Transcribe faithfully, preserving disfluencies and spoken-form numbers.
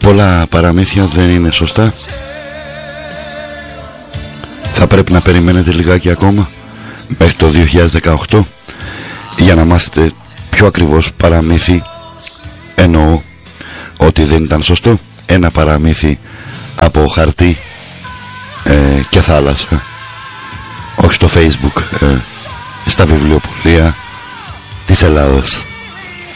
πολλά παραμύθια δεν είναι σωστά. Θα πρέπει να περιμένετε λιγάκι ακόμα μέχρι το δύο χιλιάδες δεκαοκτώ για να μάθετε πιο ακριβώς παραμύθι εννοώ ότι δεν ήταν σωστό. Ένα παραμύθι από χαρτί ε, και θάλασσα, όχι στο Facebook, ε, στα βιβλιοπωλεία της Ελλάδος.